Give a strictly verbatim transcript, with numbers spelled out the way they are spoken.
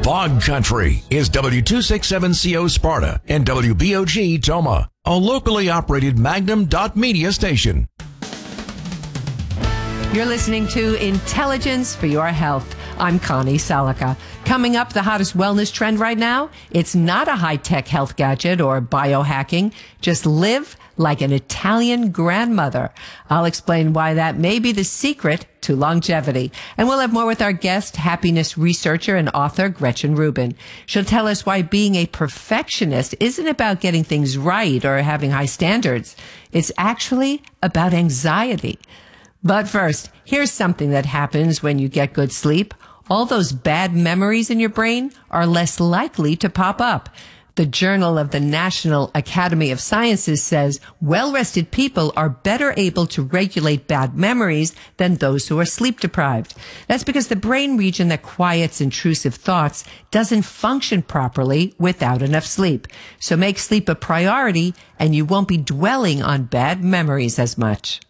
Bog Country is W two sixty-seven C O Sparta and W B O G Toma, a locally operated Magnum dot media station. You're listening to Intelligence for Your Health. I'm Connie Salika. Coming up, the hottest wellness trend right now, it's not a high-tech health gadget or biohacking. Just live like an Italian grandmother. I'll explain why that may be the secret to longevity. And we'll have more with our guest, happiness researcher and author Gretchen Rubin. She'll tell us why being a perfectionist isn't about getting things right or having high standards. It's actually about anxiety. But first, here's something that happens when you get good sleep. All those bad memories in your brain are less likely to pop up. The Journal of the National Academy of Sciences says well-rested people are better able to regulate bad memories than those who are sleep deprived. That's because the brain region that quiets intrusive thoughts doesn't function properly without enough sleep. So make sleep a priority and you won't be dwelling on bad memories as much.